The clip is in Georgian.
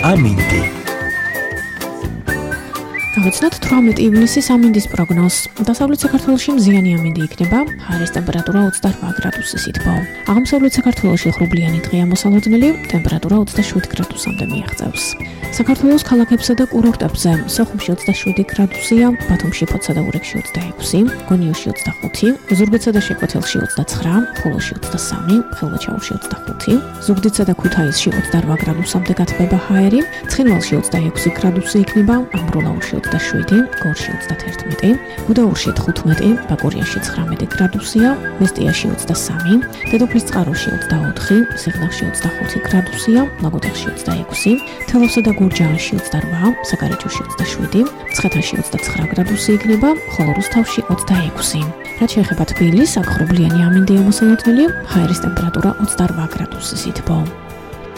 ამინდი. გავიცნოთ 18 ივნისის ამინდის პროგნოზს. დასავლეთ საქართველოში მზიანი ამინდი იქნება, ჰაერის ტემპერატურა 28 გრადუსის ითბო. აღმოსავლეთ საქართველოში ღრუბლიანი დღეა მოსალოდნელი, ტემპერატურა 27 გრადუსამდე მიაღწევს. საქართველოს ქალაქებსა და კურორტებზე სოხუმში 27 გრადუსია, ბათუმში, ფოთსა და ურეკში 26, გონიოში 25, ზუგდიდსა და შეკვეთილში 29, ხულოში 23, ხელვაჩაურში 25, ზუგდიდსა და ქუთაისში 28 გრადუსამდე გათბება ჰაერი, ცხინვალში 26 გრადუსი იქნება, ამბროლაურში 27, გორში 31, გუდაურში 15, ბაკურიაში 19 გრადუსია, მესტიაში 23, დედოფლისწყაროში 24, სიღნაღში 25 გრადუსია, ლაგოდეხში 26, თელავსა და გურჯაანში 28, საკარაჯოში 27, მცხეთაში 29 გრადუსი იქნება, ხოლო რუსთავში 26. რაც შეეხება თბილისს, აქ ღრუბლიანი ამინდია მოსალოდნელი, ჰაერის ტემპერატურა 28 გრადუსის ითბო.